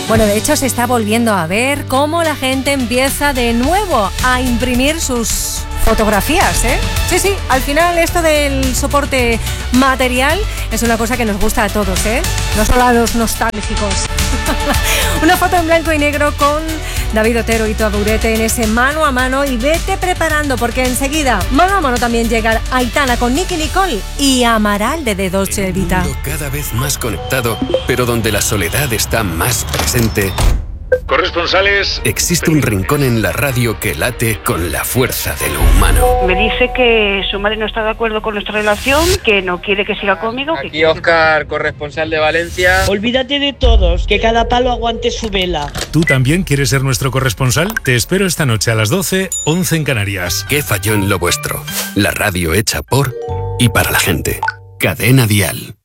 Bueno, de hecho se está volviendo a ver cómo la gente empieza de nuevo a imprimir sus fotografías, ¿eh? Sí, al final esto del soporte material es una cosa que nos gusta a todos, ¿eh? No solo a los nostálgicos. Una foto en blanco y negro con David Otero y Taburete en ese mano a mano, y vete preparando porque enseguida mano a mano también llega Aitana con Nicky Nicole y Amaral de Dolce Vita. Un mundo cada vez más conectado, pero donde la soledad está más presente. Corresponsales. Existe un rincón en la radio que late con la fuerza de lo humano. Me dice que su madre no está de acuerdo con nuestra relación, que no quiere que siga conmigo. Aquí Óscar, corresponsal de Valencia. Olvídate de todos, que cada palo aguante su vela. ¿Tú también quieres ser nuestro corresponsal? Te espero esta noche a las 12, 11 en Canarias. ¿Qué falló en lo vuestro? La radio hecha por y para la gente. Cadena Dial.